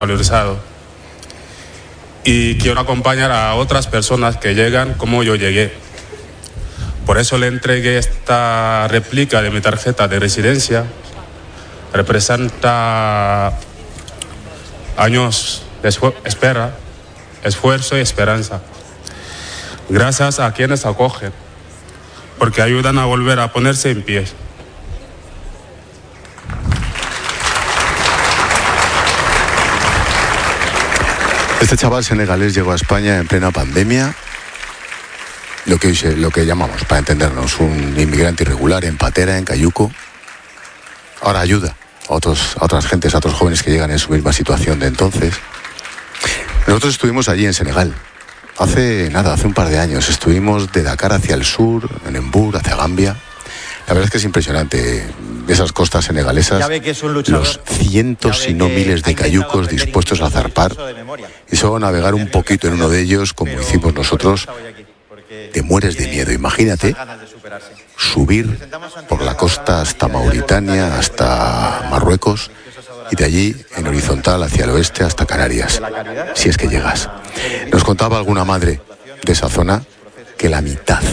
valorizado. Y quiero acompañar a otras personas que llegan como yo llegué. Por eso le entregué esta réplica de mi tarjeta de residencia. Representa años de espera, esfuerzo y esperanza. Gracias a quienes acogen, porque ayudan a volver a ponerse en pie. Este chaval senegalés llegó a España en plena pandemia, lo que llamamos, para entendernos, un inmigrante irregular en patera, en cayuco. Ahora ayuda a otras gentes, a otros jóvenes que llegan en su misma situación de entonces. Nosotros estuvimos allí en Senegal, hace un par de años. Estuvimos de Dakar hacia el sur, en Embur, hacia Gambia. La verdad es que es impresionante esas costas senegalesas, los cientos y no miles de cayucos dispuestos a zarpar y solo navegar un poquito en uno de ellos, como hicimos nosotros, te mueres de miedo. Imagínate subir por la costa hasta Mauritania, hasta Marruecos, y de allí en horizontal hacia el oeste hasta Canarias, si es que llegas. Nos contaba alguna madre de esa zona que la mitad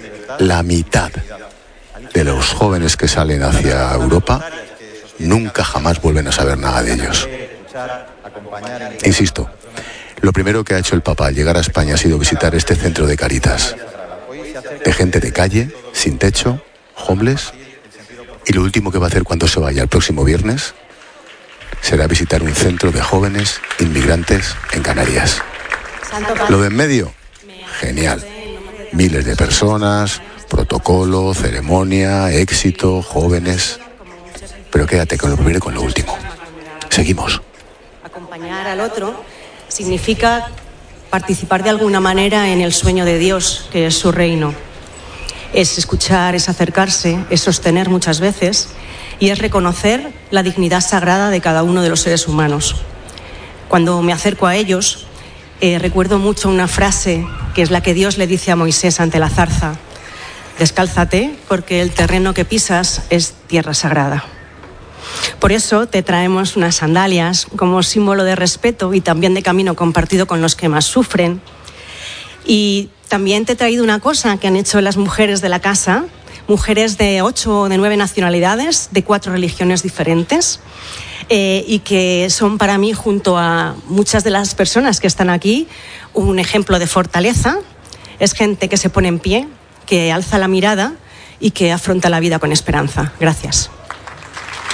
de los jóvenes que salen hacia Europa nunca jamás vuelven a saber nada de ellos. Insisto, lo primero que ha hecho el Papa al llegar a España ha sido visitar este centro de Cáritas, de gente de calle, sin techo, homeless, y lo último que va a hacer cuando se vaya el próximo viernes será visitar un centro de jóvenes inmigrantes en Canarias. Lo de en medio, genial. Miles de personas, protocolo, ceremonia, éxito, jóvenes. Pero quédate con lo primero y con lo último. Seguimos. Acompañar al otro significa participar de alguna manera en el sueño de Dios, que es su reino. Es escuchar, es acercarse, es sostener muchas veces y es reconocer la dignidad sagrada de cada uno de los seres humanos. Cuando me acerco a ellos, recuerdo mucho una frase que es la que Dios le dice a Moisés ante la zarza: descálzate, porque el terreno que pisas es tierra sagrada. Por eso te traemos unas sandalias como símbolo de respeto y también de camino compartido con los que más sufren. Y también te he traído una cosa que han hecho las mujeres de la casa, mujeres de 8 o de 9 nacionalidades, de 4 religiones diferentes, y que son para mí, junto a muchas de las personas que están aquí, un ejemplo de fortaleza. Es gente que se pone en pie, que alza la mirada y que afronta la vida con esperanza. Gracias.